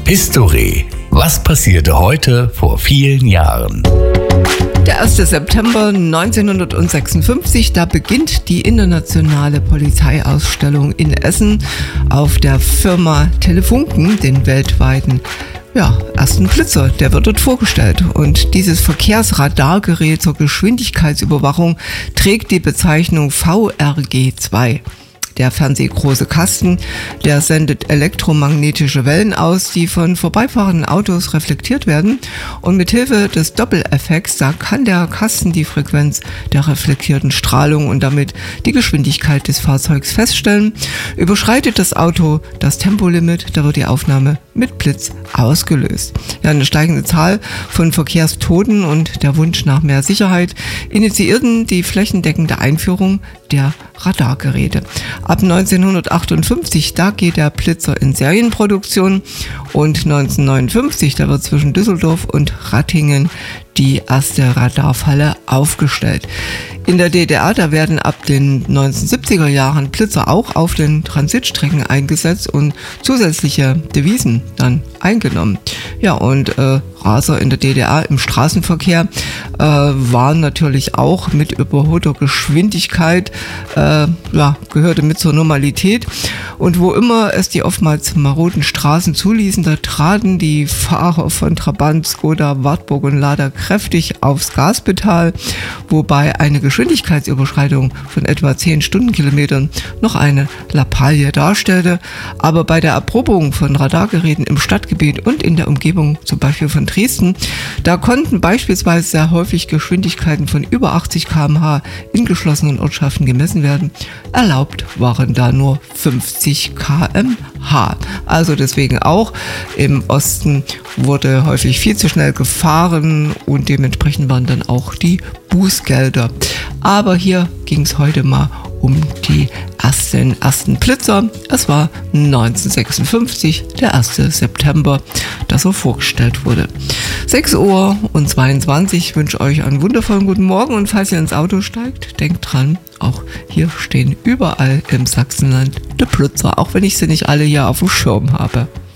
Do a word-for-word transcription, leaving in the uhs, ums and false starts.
History. Was passierte heute vor vielen Jahren? Der erste September neunzehnhundertsechsundfünfzig, da beginnt die internationale Polizeiausstellung in Essen auf der Firma Telefunken, den weltweiten ja, ersten Blitzer, der wird dort vorgestellt. Und dieses Verkehrsradargerät zur Geschwindigkeitsüberwachung trägt die Bezeichnung V R G zwei. Der fernsehgroße Kasten, der sendet elektromagnetische Wellen aus, die von vorbeifahrenden Autos reflektiert werden. Und mithilfe des Doppeleffekts, da kann der Kasten die Frequenz der reflektierten Strahlung und damit die Geschwindigkeit des Fahrzeugs feststellen. Überschreitet das Auto das Tempolimit, da wird die Aufnahme mit Blitz ausgelöst. Ja, eine steigende Zahl von Verkehrstoten und der Wunsch nach mehr Sicherheit initiierten die flächendeckende Einführung der Radargeräte. Ab neunzehnhundertachtundfünfzig, da geht der Blitzer in Serienproduktion und neunzehnhundertneunundfünfzig, da wird zwischen Düsseldorf und Rattingen die erste Radarfalle aufgestellt. In der D D R, da werden ab den neunzehnhundertsiebziger Jahren Blitzer auch auf den Transitstrecken eingesetzt und zusätzliche Devisen dann eingenommen. Ja, und äh, Raser in der D D R im Straßenverkehr äh, waren natürlich auch mit überholter Geschwindigkeit, äh, ja, gehörte mit zur Normalität. Und wo immer es die oftmals maroden Straßen zuließen, da traten die Fahrer von Trabant, Skoda, Wartburg und Lada kräftig aufs Gaspedal, wobei eine Geschwindigkeitsüberschreitung von etwa zehn Stundenkilometern noch eine Lappalie darstellte. Aber bei der Erprobung von Radargeräten im Stadtgebiet und in der Umgebung, zum Beispiel von Dresden, da konnten beispielsweise sehr häufig Geschwindigkeiten von über achtzig Kilometer pro Stunde in geschlossenen Ortschaften gemessen werden. Erlaubt waren da nur fünfzig Kilometer pro Stunde. Also deswegen auch im Osten wurde häufig viel zu schnell gefahren und dementsprechend waren dann auch die Bußgelder. Aber hier ging es heute mal um die ersten, ersten Blitzer. Es war neunzehnhundertsechsundfünfzig, der erste September, dass er vorgestellt wurde. sechs Uhr und zweiundzwanzig, ich wünsche euch einen wundervollen guten Morgen und falls ihr ins Auto steigt, denkt dran, auch hier stehen überall im Sachsenland die Blitzer, auch wenn ich sie nicht alle hier auf dem Schirm habe.